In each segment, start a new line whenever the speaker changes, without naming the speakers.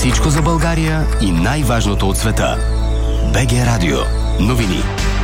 Всичко за България и най-важното от света. БГ Радио. Новини.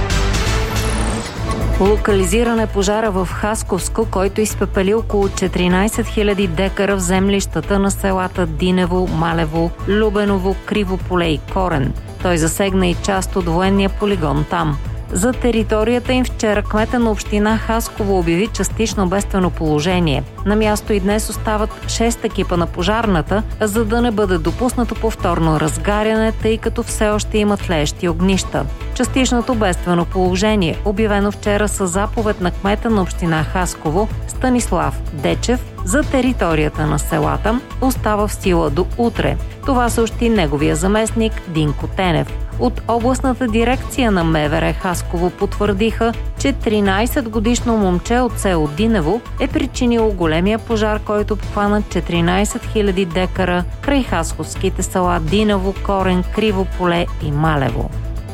Локализиран е пожара в Хасковско, който изпепели около 14 000 декара в землищата на селата Динево, Малево, Любеново, Криво поле и Корен. Той засегна и част от военния полигон там. За територията им вчера кмета на община Хасково обяви частично бедствено положение. На място и днес остават 6 екипа на пожарната, за да не бъде допуснато повторно разгаряне, тъй като все още има тлеещи огнища. Частичното бедствено положение, обявено вчера със заповед на кмета на община Хасково Станислав Дечев, за територията на селата, остава в сила до утре. Това съобщи неговия заместник Динко Тенев. От областната дирекция на МВР Хасково потвърдиха, че 13-годишно момче от село Динево е причинило големия пожар, който обхвана 14 000 декара край хасковските села Динево, Корен, Криво поле и Малево.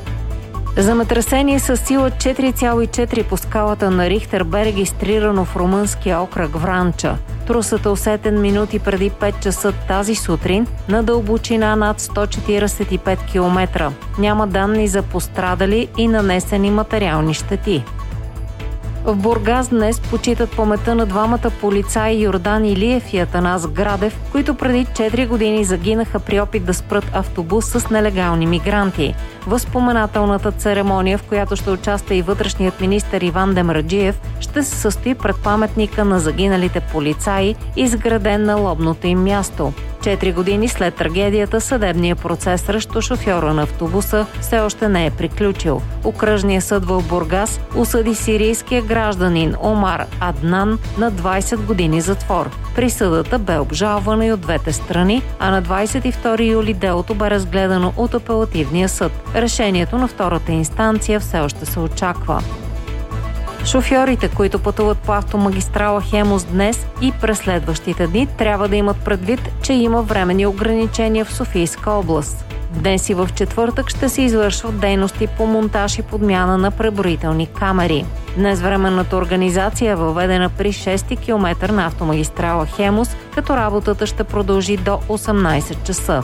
Земетресение с сила 4,4 по скалата на Рихтер бе регистрирано в румънския окръг Вранча. Трусът е усетен минути преди 5 часа тази сутрин на дълбочина над 145 км. Няма данни за пострадали и нанесени материални щети. В Бургас днес почитат паметта на двамата полицаи Йордан Илиев и Атанас Градев, които преди 4 години загинаха при опит да спрат автобус с нелегални мигранти. Възпоменателната церемония, в която ще участва и вътрешният министър Иван Демраджиев, ще се състои пред паметника на загиналите полицаи, изграден на лобното им място. 4 години след трагедията, съдебният процес срещу шофьора на автобуса все още не е приключил. Окръжният съд в Бургас осъди сирийския гражданин Омар Аднан на 20 години затвор. Присъдата бе обжалвана и от двете страни, а на 22 юли делото бе разгледано от апелативния съд. Решението на втората инстанция все още се очаква. Шофьорите, които пътуват по автомагистрала Хемус днес и през следващите дни, трябва да имат предвид, че има временни ограничения в Софийска област. Днес и в четвъртък ще се извършват дейности по монтаж и подмяна на преброителни камери. Днес временната организация е въведена при 6-ти километър на автомагистрала Хемус, като работата ще продължи до 18 часа.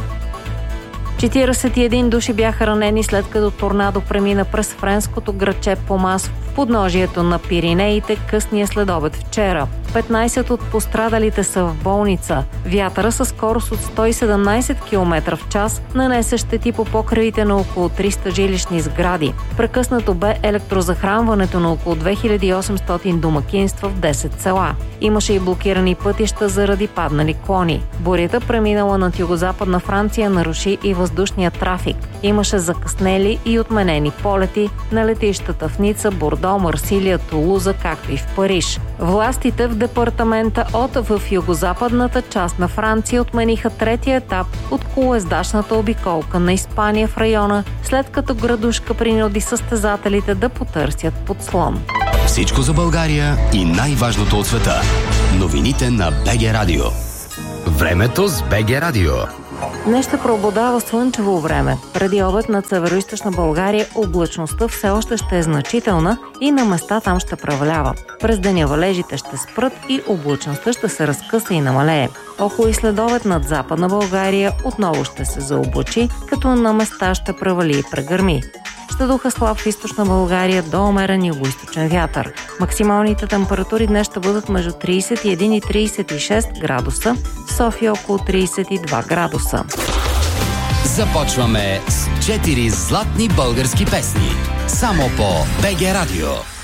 41 души бяха ранени след като торнадо премина през френското градче Помас в подножието на Пиринеите късния следобед вчера. 15 от пострадалите са в болница. Вятъра със скорост от 117 км в час нанесе щети по покривите на около 300 жилищни сгради. Прекъснато бе електрозахранването на около 2800 домакинства в 10 села. Имаше и блокирани пътища заради паднали клони. Бурята, преминала над югозападна Франция, наруши и въздушния трафик. Имаше закъснели и отменени полети на летищата в Ница, Бордо, Марсилия, Тулуза, както и в Париж. Властите в департамента в югозападната част на Франция отмениха третия етап от колоездачната обиколка на Испания в района, след като градушка принуди състезателите да потърсят подслон.
Всичко за България и най-важното от света. Новините на БГ Радио. Времето с БГ Радио.
Днес ще преобладава слънчево време. Преди обед над североизточна България облачността все още ще е значителна и на места там ще превалява. През деня валежите ще спрат и облачността ще се разкъса и намалее. Около и следобед над западна България отново ще се заоблачи, като на места ще превали и прегърми. Ще духа слаб в източна България до умерен югоизточен вятър. Максималните температури днес ще бъдат между 31 и 36 градуса, в София около 32 градуса.
Започваме с 4 златни български песни. Само по БГ Радио.